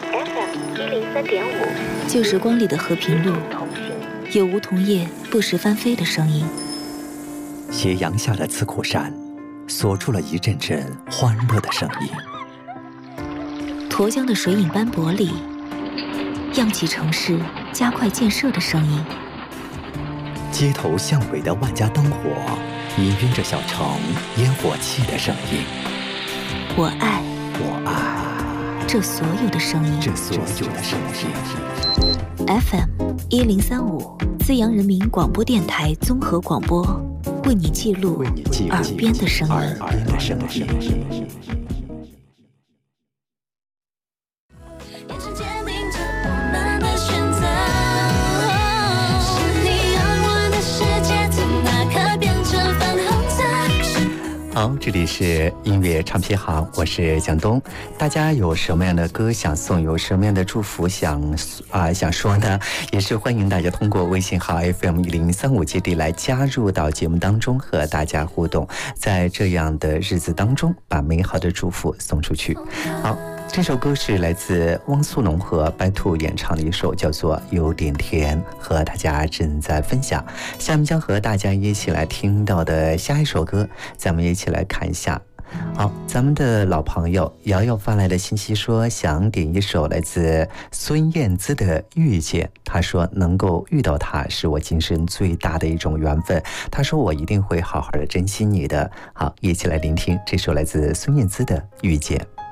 FM103.5，旧时光里的和平路，有梧桐叶不时翻飞的声音。 斜阳下的刺口山，锁住了一阵阵欢乐的声音。 沱江的水影斑驳里，漾起城市加快建设的声音。 街头巷尾的万家灯火，氤氲着小城烟火气的声音。 我爱这所有的声音。FM103.5，资阳人民广播电台综合广播，为你记录耳边的声音。 好，这里是音乐唱片行，我是蒋东。大家有什么样的歌想送，有什么样的祝福想说呢？也是欢迎大家通过微信号 FM103.5基地来加入到节目当中，和大家互动，在这样的日子当中，把美好的祝福送出去。好。这首歌是来自汪苏泷和白兔演唱的一首，叫做《有点甜》，和大家正在分享。下面将和大家一起来听到的下一首歌，咱们一起来看一下。好，咱们的老朋友瑶瑶发来的信息说，想点一首来自孙燕姿的《遇见》。她说能够遇到她是我今生最大的一种缘分，她说我一定会好好的珍惜你的。好，一起来聆听这首来自孙燕姿的《遇见》。